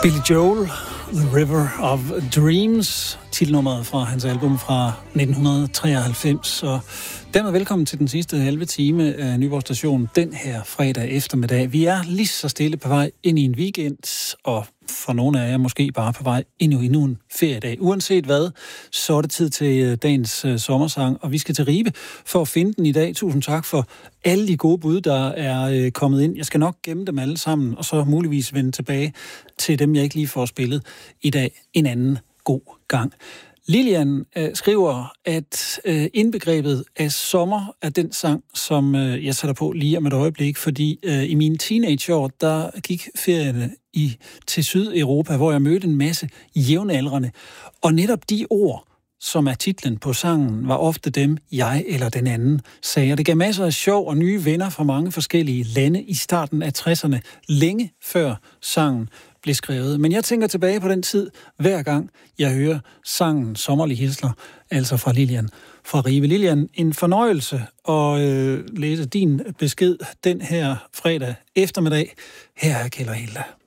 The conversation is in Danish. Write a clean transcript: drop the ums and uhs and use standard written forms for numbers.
Billy Joel, The River of Dreams, titelnummeret fra hans album fra 1993. Og dermed velkommen til den sidste halve time af Nyborg Station den her fredag eftermiddag. Vi er lige så stille på vej ind i en weekend, og for nogle af jer måske bare på vej ind i endnu en feriedag. Uanset hvad, så er det tid til dagens sommersang, og vi skal til Ribe for at finde den i dag. Tusind tak for alle de gode bud, der er kommet ind. Jeg skal nok gemme dem alle sammen, og så muligvis vende tilbage til dem, jeg ikke lige får spillet i dag en anden god gang. Lilian skriver, at indbegrebet af sommer er den sang, som jeg sætter på lige om et øjeblik, fordi i mine teenageår, der gik ferierne til Sydeuropa, hvor jeg mødte en masse jævnaldrende. Og netop de ord, som er titlen på sangen, var ofte dem, jeg eller den anden sagde. Og det gav masser af sjov og nye venner fra mange forskellige lande i starten af 60'erne, længe før sangen blev skrevet. Men jeg tænker tilbage på den tid, hver gang jeg hører sangen Sommerlige Hilsner, altså fra Lilian fra Ribe. Lilian, en fornøjelse at læse din besked den her fredag eftermiddag. Her er Kjeld og Hilda.